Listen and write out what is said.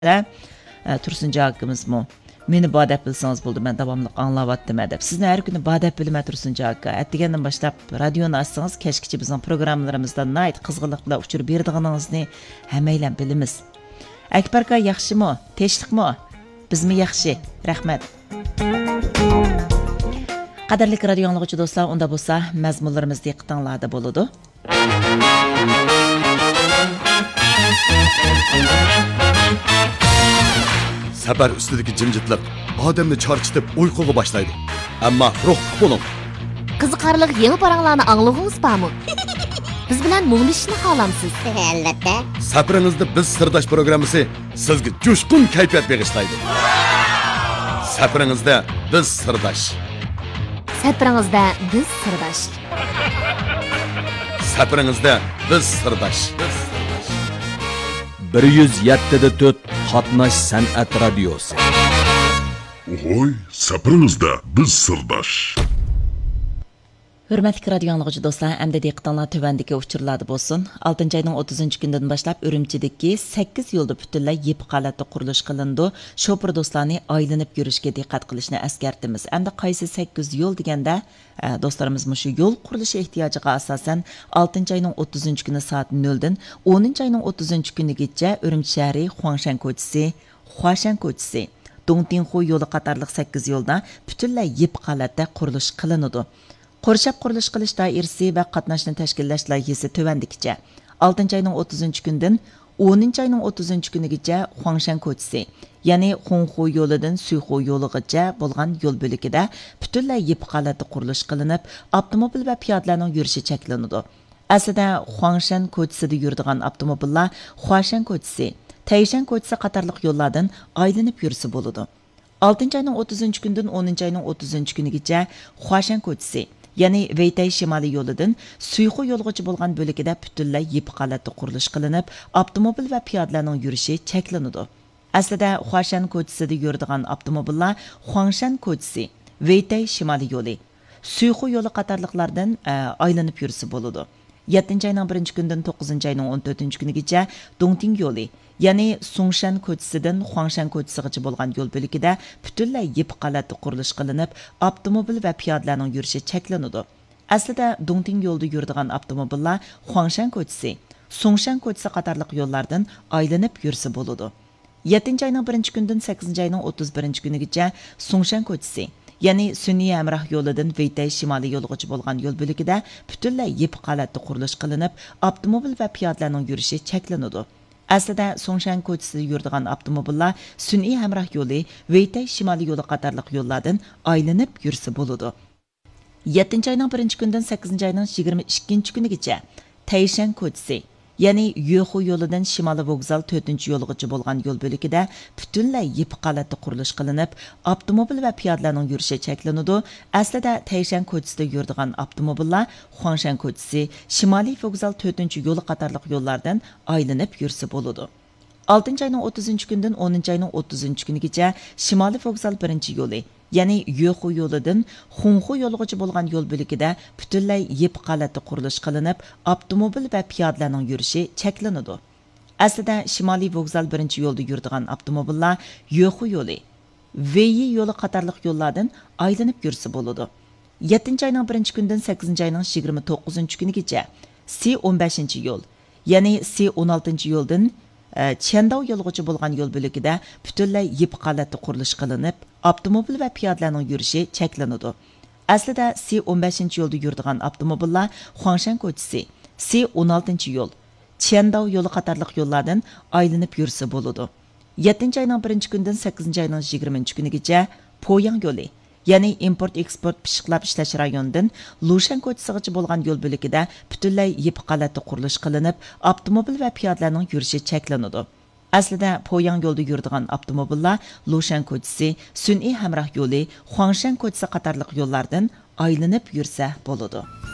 Tursunca hakkımızmı? Meni badep bilsanız buldu, ben davamlı anlavattım edep. Sizni her günü badep bilme Tursunca hakkı. Ettigenden başlap radyonu açsanız, keşkiçi bizim programlarımızdan nait kızgılıkla uçurup birdiğinizini hemeyle bilimiz. Ekberka yaxşı mı? Teşlik mi? Biz mi yaxşı? Rahmet. Qadarlik radio anlıqçı dostlar, onda bolsa məzmunlarımız diqqətinizdə boludu. Səfər üstüdəki cimcitlik adamni charchitib uyquga başlaydı. Amma ruhluq bo'lun. Qiziqarli yangi paranglarni anglag'ingiz bormi? Biz bilan muğlishni xohlamsiz? Albatta. Safaringizda biz Sirdosh programmasi sizga jo'shqin kayfiyat bag'ishlaydi. Safaringizda biz Sirdosh. Safaringizda biz Sirdosh. Safaringizda biz Sirdosh. 107.4 Qatnash san'at radiosi. Oy, safaringizda biz Sirdosh. Hürmetli radio anlıqçı dostlar, əmdə diqqətinizlər tövəndəki uçurlarda bolsun. 6 ayının 30 gündən başlap Ürümçidəki 8 yolda bütünlüy yep qalatda quruluş qılındı. Şoför dostlarını aylanıb görüşkə diqqət qilishni əskertimiz. Əmdə qaysı 8 yol degəndə dostlarımız şu yol quruluşu ehtiyacıga asasən 6 ayının 30 günü saat 0-dən 10 ayının 30 günügəcə Ürümçi şəhəri Xuangshan koçisi, Huashan koçisi, Dongtinhu yolu qatarlıq 8 yolda bütünlüy yep qalatda quruluş qılınıdı. Qorshab qurilish qilish doirasi va qatnashni tashkillash loyihasi tovandikicha 6 ayning 30 kundan 10 ayning 30 kunigacha Huangshan ko'chasi, ya'ni Xunxu yo'lidan Suyxu yo'lig'icha bo'lgan yo'l bo'ligida butunlay yep qalatda qurilish qilinib, avtomobil va piyodalarning yurishi cheklanadi. Aslida Huangshan ko'chasida yuradigan avtomobillar Huashan ko'chasi, Taishan ko'chasi qatorliq yo'llardan aylanib yursa bo'ladi. 6 ayning 30 kundan 10 ayning 30 kunigacha Huashan ko'chasi, ya'ni Veytay shimoliy yo'lidan Suyxu yo'lgacha bo'lgan bo'ligida butunlay yep qalatda qurilish qilinib, avtomobil va piyodalarning yurishi cheklanadi. Aslida Huashan ko'chasida yuradigan avtomobillar Huangshan ko'chasi, Veytay shimoliy yo'li, Suyxu yo'li qatorliqlardan aylanib yursa bo'ladi. 7 ayning 1 kundan 9 ayning 14 kunigacha Dongting yo'li, ya'ni Songshan ko'chasidan Huangshan ko'chasigacha bo'lgan yo'l bo'ligida butunlay yep qalatda qurilish qilinib, avtomobil va piyodalarning yurishi cheklanadi. Aslida Dongting yo'lida yuradigan avtomobillar Huangshan ko'chasi, Songshan ko'chasi qatorliq yo'llardan aylanib yursa bo'ladi. 7 ayning 1 kundan 8 ayning 31 kunigacha Songshan ko'chasi, ya'ni Sunniy Hamroh yo'lidan Veytay shimoliy yo'lgacha bo'lgan yo'l bo'ligida butunlay yep qalatda qurilish qilinib, avtomobil va piyodalarning yurishi cheklanadi. Aslida Songshan ko'chasida yuradigan avtomobillar Sunniy Hamroh yo'li, Veytay shimoliy yo'li qatorliq yo'llardan aylanib yursa bo'ladi. 7 ayning 1 kundan 8 ayning 22 kunigacha Taishan ko'chasi, ya'ni Yuxu yo'lidan Shimoliy vokzal 4-yo'lgacha bo'lgan yo'l bo'ligida butunlay yep qalatda qurilish qilinib, avtomobil va piyodalarning yurishi cheklanadi. Aslida Taishan ko'chasida yuradigan avtomobillar Huangshan ko'chasi, Shimoliy vokzal 4-yo'li qatorliq yo'llardan aylanib yursa bo'ladi. 6 ayning 30 kundan 10 ayning 30 kunigacha Shimoliy vokzal 1-yo'li, ya'ni Yuxu yo'lidan Xunxu yo'lgacha bo'lgan yo'l bo'ligida butunlay yep qalatda qurilish qilinib, avtomobil va piyodalarning yurishi cheklanadi. Aslida Shimoliy vokzal 1-yo'lda yuradigan avtomobillar Yuxu yo'li, Veyi yo'li qatorliq yo'llardan aylanib yursa bo'ladi. 7 ayning 1 kundan 8 ayning 29 kunigacha C15-yo'l, ya'ni C16-yo'ldan Chendao yo'lgacha bo'lgan yo'l bo'ligida butunlay yep qalatda qurilish qilinib, avtomobil va piyodalarning yurishi cheklanadi. Aslida C15-yo'lda yuradigan avtomobillar Huangshan ko'chasi, C16-yo'l, Chendao yo'li qatorliq yo'llardan aylanib yursa bo'ladi. 7 ayning 1 kundan 8 ayning 20 kunigacha Poyang yo'li, ya'ni import-eksport pishiqlab ishlash rayonidan Lushan ko'chasigacha bo'lgan yo'l bo'ligida butunlay yep qalatda qurilish qilinib, avtomobil va piyodalarning yurishi cheklanadi. Aslida Poyang yo'lda yuradigan avtomobillar Lushan ko'chasi, Sunniy Hamroh yo'li, Huangshan ko'chasi qatorliq yo'llardan aylanib yursa bo'ladi.